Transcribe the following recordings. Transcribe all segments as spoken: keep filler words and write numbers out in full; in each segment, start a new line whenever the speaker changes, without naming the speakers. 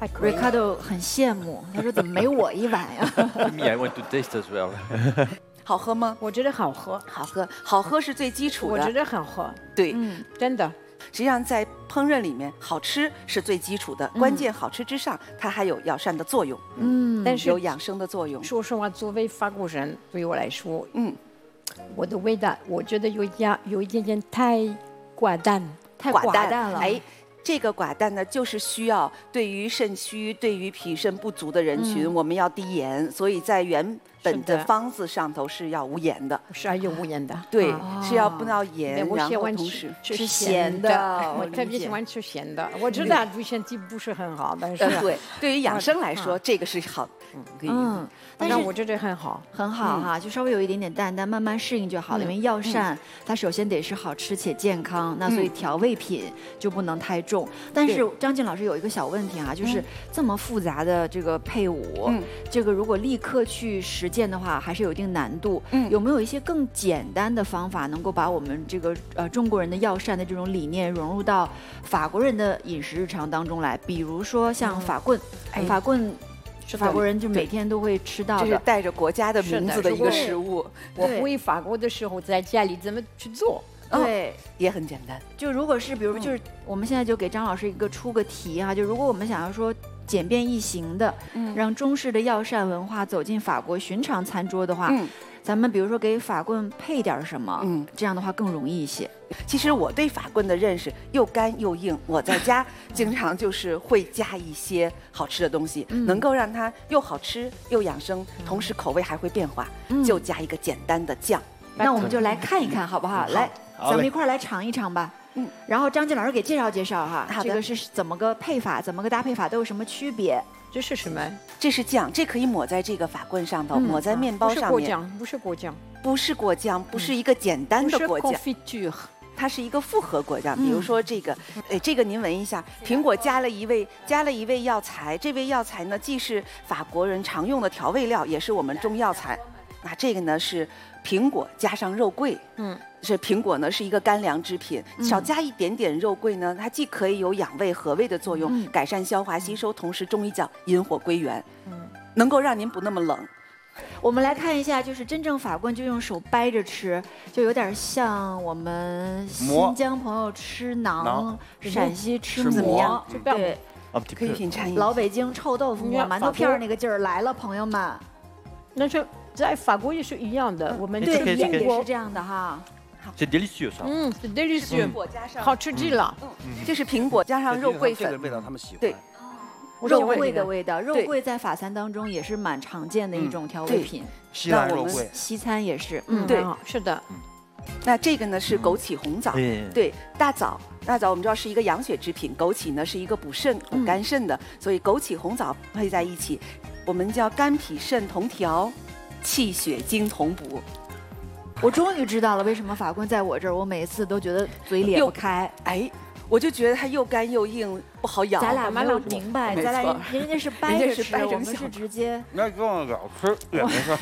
还可以。
Ricardo 很羡慕，他说怎么没我一碗呀？
Me, I want to taste as well.
好喝吗？
我觉得好喝，
好喝，好喝是最基础的。
我觉得好喝，
对，
嗯，
真的。
实际上在烹饪里面，好吃是最基础的，关键好吃之上，它还有药膳的作用，
嗯，
但是
有养生的作用。
说实话，作为法国人，对我来说，
嗯，
我的味道，我觉得有一点有一点点太寡淡，
太
寡淡
淡了。
哎，这个寡淡呢，就是需要对于肾虚、对于脾肾不足的人群，
嗯
我们要低盐，所以在原本的
是的
方子上头是要无盐的。
是还有无盐的。
对，
哦
是要不要盐，
我
然
喜欢吃
后同时
吃
吃咸
咸
的
的，我
我理解
特别喜欢吃咸的。我知道对身体不是很好，但是
呃，对，对于养生来说，
嗯
这个是好，可以。
嗯，但是
但是我觉得很好。
很好哈，就稍微有一点点淡，但慢慢适应就好了。因为药膳它首先得是好吃且健康，那所以调味品就不能太重。但是张静老师有一个小问题啊，就是这么复杂的这个配伍，
嗯
这个如果立刻去实践的话，还是有一定难度。
嗯
有没有一些更简单的方法，能够把我们这个呃中国人的药膳的这种理念融入到法国人的饮食日常当中来？比如说像法棍，
哎
法棍。
是
法国人就
对
每天都会吃到
这是
的，
带着国家的名字的一个食物，
对
我回法国的时候，在家里怎么去做？
对，
也很简单。
就如果是比如就是我们现在就给张老师一个出个题啊，就如果我们想要说简便易行的，
嗯
让中式的药膳文化走进法国寻常餐桌的话，
嗯
咱们比如说给法棍配点什么，
嗯，
这样的话更容易一些。
其实我对法棍的认识又干又硬，我在家经常就是会加一些好吃的东西，
嗯
能够让它又好吃又养生，同时口味还会变化，
嗯
就加一个简单的酱。
那我们就来看一看好不好？来，
好嘞
咱们一块儿来尝一尝吧。
嗯，
然后张静老师给介绍介绍哈，
好的
这个是怎么个配法，怎么个搭配法都有什么区别？
这是什么？
这是酱，这可以抹在这个法棍上头，
嗯
抹在面包
不是
上面。
果酱，不是果酱，
不是果酱，不是一个简单
不是
的果酱，
confiture。
它是一个复合果酱。
嗯
比如说这个，哎，这个您闻一下，苹果加了一味加了一味药材，这味药材呢既是法国人常用的调味料，也是我们中药材。那这个呢是苹果加上肉桂，
嗯，
是苹果呢是一个干凉之品，少加一点点肉桂呢，它既可以有养胃和胃的作用，
嗯
改善消化吸收，同时中医叫引火归元，
嗯
能够让您不那么冷。
我们来看一下，就是真正法棍就用手掰着吃，就有点像我们
馍
新疆朋友吃馕
馕，
陕西吃
吃馍
馍，
就不要
对，
Un petit
可以
peu.
品尝一下。
老北京臭豆腐馍、
你看
馒头片儿那个劲儿来了，朋友们。
但是在法国也是一样的，我们
对
吃
对，也
这个
苹果
也是这样的哈。
C'est délicieux ça.
嗯，是 delicious，
苹果加上
好吃极了。
这是苹果加上肉桂粉，
这个味道他们喜欢。
对
我喜
肉桂
欢这个
的味道，肉
对
桂在法餐当中也是蛮常见的一种调味
对
品，
西兰
那我们
肉桂，
西餐也是。嗯，
对
很好是的，
那这个呢是枸杞红枣，
对
对，大枣，大枣我们知道是一个养血之品，枸杞呢是一个补肾、补肝肾的，所以枸杞红枣配在一起，我们叫肝脾肾同调，气血精同补。
我终于知道了为什么法棍在我这儿，我每一次都觉得嘴咧不开。
哎，我就觉得它又干又硬，不好咬。
咱俩没有
慢慢
明白，
没
咱俩
错
人家是掰
人家是
着吃，
掰着小
我们是直接，
那跟我老吃也没事。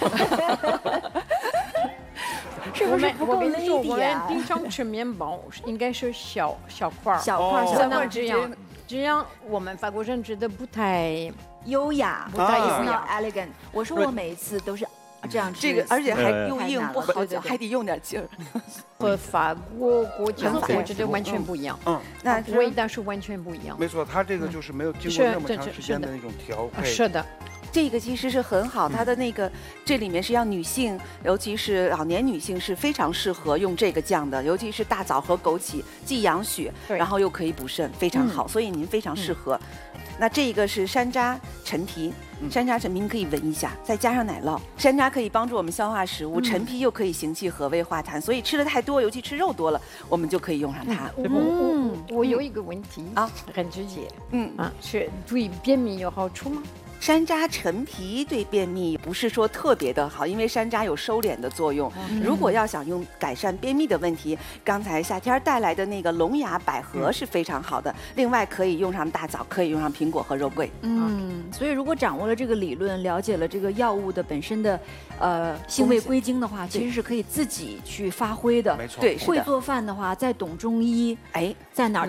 是不是
我们
不够
我跟你说，我
lady
们
啊？
平常吃面包应该是小小块儿，
小块儿
哦
像
小块儿
这样，这样我们法国人觉得不太
优雅，
不太
啊
优雅。
not elegant。我说我每一次都是这样吃，
这个，而且还
呃
又硬
太难了
不好嚼，
对对对
还得用点劲儿。
和法国果酱
法
我觉得完全不一样，
嗯，
那
味道是完全不一样。
没错，它这个就是没有经过
是
那么长
这这是的
时间的那种调
啊
配。
是的，
这个其实是很好，它的那个这里面是让女性，尤其是老年女性是非常适合用这个酱的，尤其是大枣和枸杞，既养血，
对
然后又可以补肾，非常好，所以您非常适合。那这个是山楂陈皮，山楂陈皮您可以闻一下，再加上奶酪，山楂可以帮助我们消化食物，陈皮又可以行气和胃化痰，所以吃的太多，尤其吃肉多了，我们就可以用上它。
我我我有一个问题
啊，
很直接
嗯。
啊，是对便秘有好处吗？
山楂陈皮对便秘不是说特别的好，因为山楂有收敛的作用。如果要想用改善便秘的问题，刚才夏天带来的那个龙牙百合是非常好的。另外可以用上大枣，可以用上苹果和肉桂。
嗯，所以如果掌握了这个理论，了解了这个药物的本身的呃性味归经的话，其实是可以自己去发挥的。
没错，
对，是
会
的。
做饭的话，再懂中医，
哎，
在哪儿